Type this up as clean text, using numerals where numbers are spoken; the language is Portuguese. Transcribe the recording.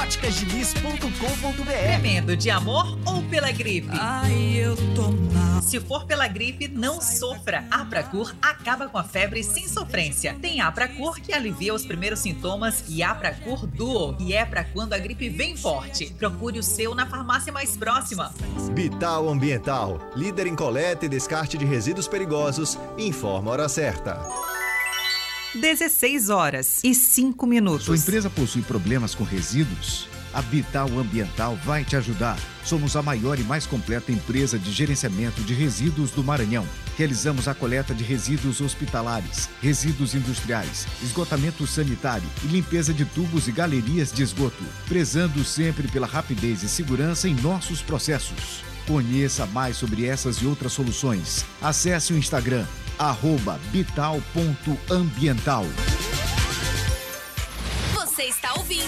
óticasdiniz.com.br. Tremendo de amor ou pela gripe? Ai, eu tô mal. Se for pela gripe, não sofra. A Apracur acaba com a febre sem sofrência. Tem a Apracur que alivia os primeiros sintomas e a Apracur Duo, que é pra quando a gripe vem forte. Procure o seu na farmácia mais próxima. Vital Ambiental, líder em coleta e descarte de resíduos perigosos, informa a hora certa. 16h05. Sua empresa possui problemas com resíduos? A Vital Ambiental vai te ajudar. Somos a maior e mais completa empresa de gerenciamento de resíduos do Maranhão. Realizamos a coleta de resíduos hospitalares, resíduos industriais, esgotamento sanitário e limpeza de tubos e galerias de esgoto, prezando sempre pela rapidez e segurança em nossos processos. Conheça mais sobre essas e outras soluções. Acesse o Instagram @vital.ambiental. Você está ouvindo